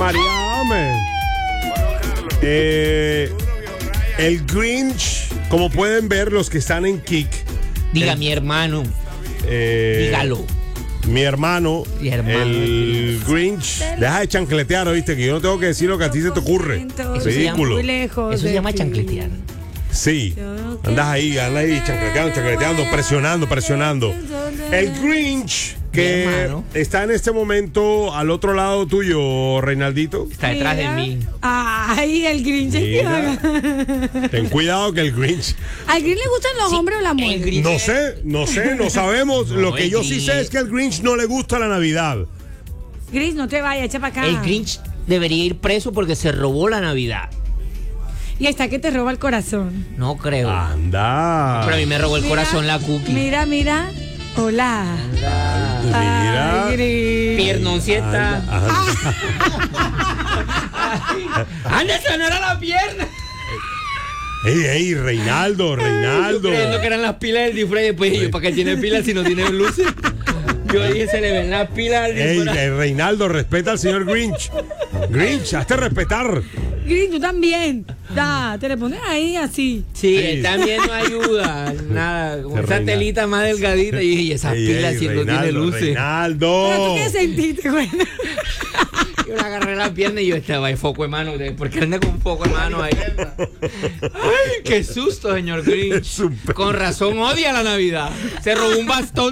María, hombre. El Grinch, como pueden ver los que están en Kik. Diga mi hermano. Dígalo. Mi hermano, el Grinch, deja de chancletear, ¿oíste? Que yo no tengo que decir lo que a ti se te ocurre. Ridículo. Eso se llama chancletear. Sí, andas ahí chancleteando, presionando. El Grinch, que está en este momento al otro lado tuyo, Reinaldito. Está detrás de mí. Ay, el Grinch. Ten cuidado que el Grinch. ¿Al Grinch le gustan los hombres o las mujeres? No sabemos. Lo que yo sí sé es que al Grinch no le gusta la Navidad. Grinch, no te vayas, echa para acá. El Grinch debería ir preso porque se robó la Navidad. Y está que te roba el corazón. No creo. Anda. Pero a mí me robó el corazón la cookie. Mira. Hola. Mira. Piernoncieta. ¡Anda, eso no era la pierna! Ey, Reinaldo. Yo creyendo que eran las pilas del disfraz y después yo, ¿para qué tiene pilas si no tiene luces? Yo dije, se le ven las pilas al disfraz. Reinaldo, respeta al señor Grinch. Grinch, hazte respetar. Grinch, tú también. Te le pones ahí así. Sí, él también no ayuda. Nada, como esa telita más delgadita. Y esas pilas si no tiene luces. Reinaldo. ¿Pero tú qué sentiste, güey? Yo le agarré la pierna y yo estaba ahí, foco de mano. ¿Por qué anda con foco de mano ahí? ¡Ay, qué susto, señor Grinch! Con razón odia la Navidad. Se robó un bastón